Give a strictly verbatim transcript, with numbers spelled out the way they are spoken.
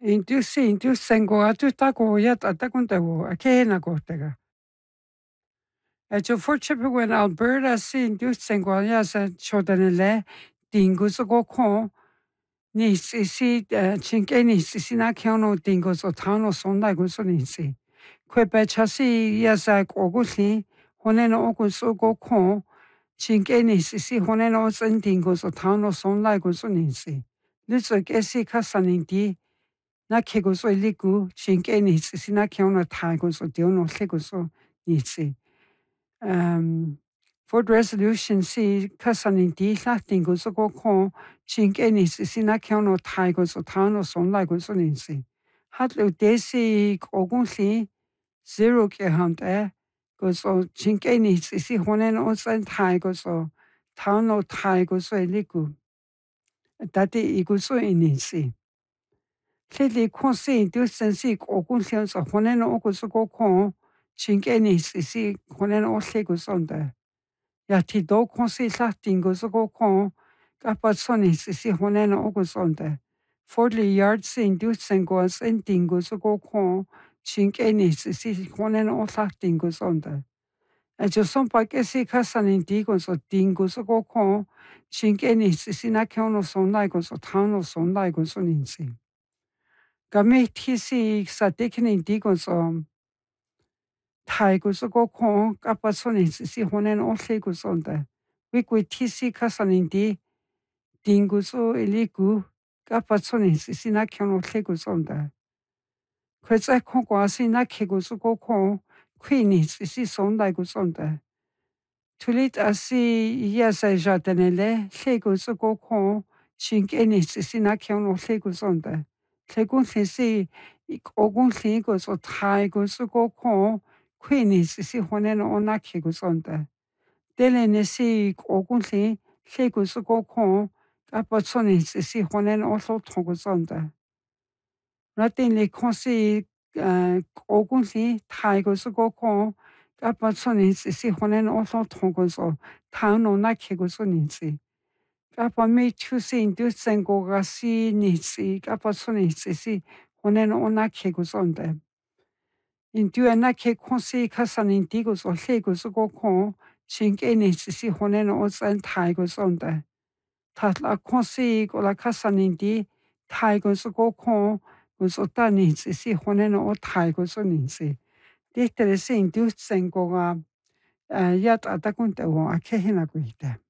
Intusi intusengo atutako yat atakuntago akena kotega. Echo for chipping Alberta si intusengo yasa chodanele dingus go kon ni si chinke ni si na kyono dingus o tano sonda guso ni si. Kwepe chasi yasa ogusli honeno oguso go kon chinke ni si honeno sen dingus o tano sonda guso ni si. Litso kesi kasanin di na kegoso iliku chinke ni si na kyono tagoso diono legoso ni si. Um, for resolution si kasanin di latin goso go kon chinke ni si na kyono tagoso tano son lagoso ni si. Hatlo desi ogunli zero ke hante goso chinke ni si honen osan tagoso tano tagoso iliku. Dati iguso inisi. Lili konsi dusensi ogunli so honen oguso go kon chinke ni si honen olego sonda. Yati do konsi latin goso go kon kapasoni si honen ogusonda. Forty yards in dusen goes and dingos go kon chinke ni si honen o latin gosonda. E jo son pa kesi kasanin digos o dingos go kon chinke ni si na kyono sonda goso tano sonda goso ninsi. Kami tisi sa dikinin digos o taigoso go kon kapasoni si honen ole gusonda. Wikwi tisi kasanin di dingoso iliku kapasoni si na kyono ole gusonda. Kweza kon kwasi na kegoso go kon kwini si sonda gusonda. Tulit asi yasa jadanele legoso go kon chinkeni si na kyono ole gusonda. Legun si ogun ligoso taigoso go kon kwini si honen ona kegusonda. Dele nesi ogunli legoso go kon kapasoni si honen olo tongusonda. Natin le konsi ogunli taigoso go kon kapasoni si honen olo tonguso tano na keguso ninsi. Kapa me chusi indusengo gasi nisi kapasoni si honen ona kegusonda. Indua na ke konsi kasanin digos o legos go kon chinke ni si honen o san taigos onda. Tatla konsi go la kasanin di taigos go kon gusota ni si honen o taigos ninsi. Dihtere si indusengo ga yat atakunta o akehina guita.